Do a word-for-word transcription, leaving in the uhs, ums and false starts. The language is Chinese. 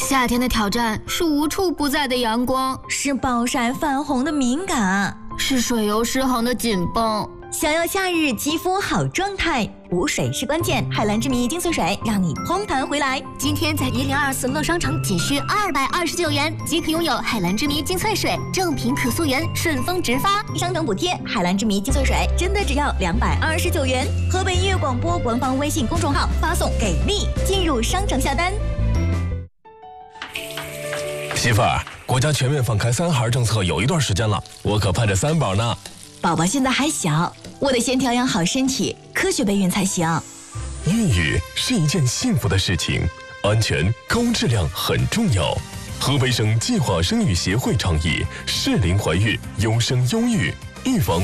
夏天的挑战是无处不在的阳光， 是暴晒泛红的敏感， 是水油失衡的紧绷。 想要夏日肌肤好状态，补水是关键。海蓝之谜精粹水让你嘭弹回来。 今天在一零二四乐商城仅需二百二十九元即可拥有海蓝之谜精粹水，正品可溯源，顺丰直发， 商城补贴。海蓝之谜精粹水真的只要两百二十九元。河北音乐广播官方微信公众号发送给力，进入商城下单。 媳妇儿，国家全面放开三孩政策有一段时间了，我可盼着三宝呢。 宝宝现在还小，我得先调养好身体，科学备孕才行。 孕育是一件幸福的事情，安全高质量很重要。河北省计划生育协会倡议适龄怀孕，优生优育，预防